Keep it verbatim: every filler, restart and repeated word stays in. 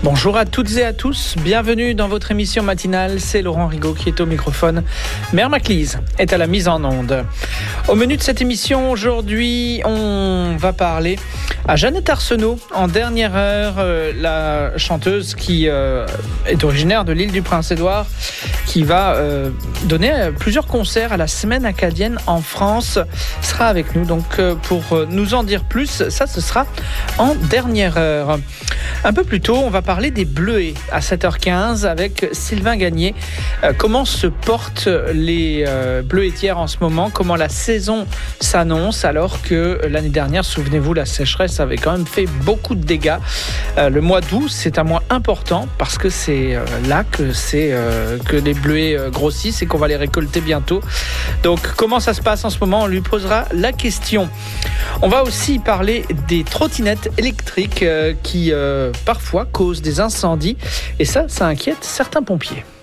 Bonjour à toutes et à tous, bienvenue dans votre émission matinale, c'est Laurent Rigaud qui est au microphone. Mère Maclise est à la mise en onde. Au menu de cette émission, aujourd'hui, on va parler à Jeannette Arsenault, en dernière heure, euh, la chanteuse qui euh, est originaire de l'île du Prince-Édouard, qui va euh, donner plusieurs concerts à la Semaine acadienne en France, sera avec nous. Donc euh, pour nous en dire plus, ça ce sera en dernière heure. Un peu plus tôt, on va parler des Bleuets à sept heures quinze avec Sylvain Gagné. Euh, comment se portent les euh, bleuetières en ce moment? Comment la saison s'annonce alors que l'année dernière, souvenez-vous, la sécheresse avait quand même fait beaucoup de dégâts. Euh, le mois d'août, c'est un mois important parce que c'est euh, là que, c'est, euh, que les bleuets euh, grossissent et qu'on va les récolter bientôt. Donc, comment ça se passe en ce moment? On lui posera la question. On va aussi parler des trottinettes électriques euh, qui euh, parfois causent des incendies et ça, ça inquiète certains pompiers.